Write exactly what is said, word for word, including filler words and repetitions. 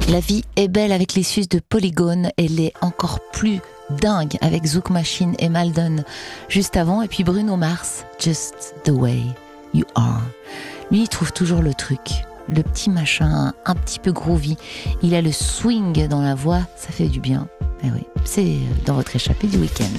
La vie est belle avec les Suisses de Polygone. Elle est encore plus dingue avec Zouk Machine et Maldon juste avant. Et puis Bruno Mars, Just the Way You Are. Lui, il trouve toujours le truc, le petit machin un petit peu groovy. Il a le swing dans la voix, ça fait du bien. Et oui, c'est dans votre échappée du week-end.